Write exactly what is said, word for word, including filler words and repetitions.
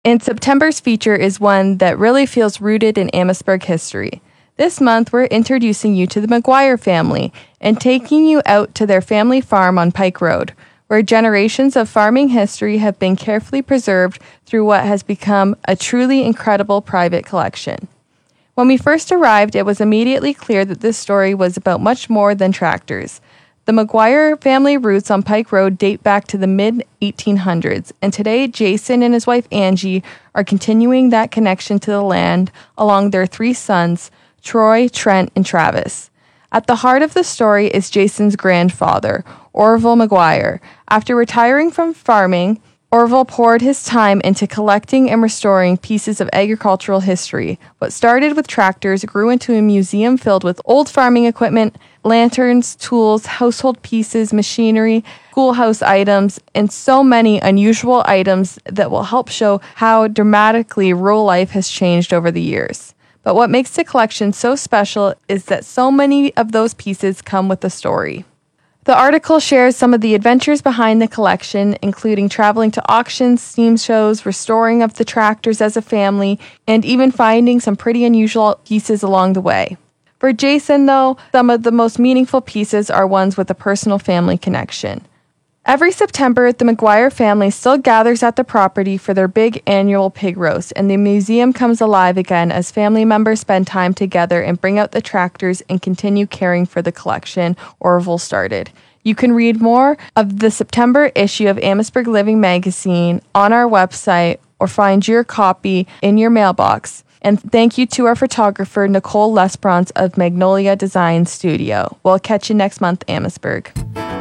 And September's feature is one that really feels rooted in Amherstburg history. This month, we're introducing you to the McGuire family and taking you out to their family farm on Pike Road, where generations of farming history have been carefully preserved through what has become a truly incredible private collection. When we first arrived, it was immediately clear that this story was about much more than tractors. The McGuire family roots on Pike Road date back to the mid eighteen hundreds, and today Jason and his wife Angie are continuing that connection to the land along their three sons, Troy, Trent, and Travis. At the heart of the story is Jason's grandfather, Orville McGuire. After retiring from farming, Orville poured his time into collecting and restoring pieces of agricultural history. What started with tractors grew into a museum filled with old farming equipment, lanterns, tools, household pieces, machinery, schoolhouse items, and so many unusual items that will help show how dramatically rural life has changed over the years. But what makes the collection so special is that so many of those pieces come with a story. The article shares some of the adventures behind the collection, including traveling to auctions, steam shows, restoring of the tractors as a family, and even finding some pretty unusual pieces along the way. For Jason, though, some of the most meaningful pieces are ones with a personal family connection. Every September, the McGuire family still gathers at the property for their big annual pig roast, and the museum comes alive again as family members spend time together and bring out the tractors and continue caring for the collection Orville started. You can read more of the September issue of Amherstburg Living magazine on our website or find your copy in your mailbox. And thank you to our photographer, Nicole Lesbrance of Magnolia Design Studio. We'll catch you next month, Amherstburg.